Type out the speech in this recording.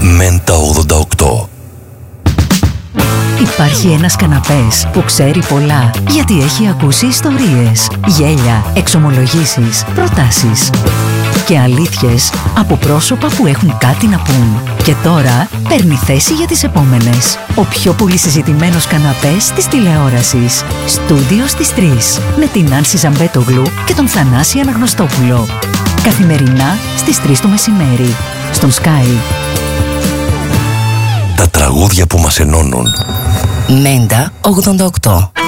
Μέντα 88. Υπάρχει ένας καναπές που ξέρει πολλά, γιατί έχει ακούσει ιστορίες, γέλια, εξομολογήσεις, προτάσεις και αλήθειες από πρόσωπα που έχουν κάτι να πούν. Και τώρα παίρνει θέση για τις επόμενες. Ο πιο πολύ συζητημένος καναπές της τηλεόρασης. Στούντιο στις 3. Με την Άνση Ζαμπέτογλου και τον Θανάση Αναγνωστόπουλο. Καθημερινά στις 3 το μεσημέρι. Στον Sky. Τα τραγούδια που μας ενώνουν. Μέντα 88.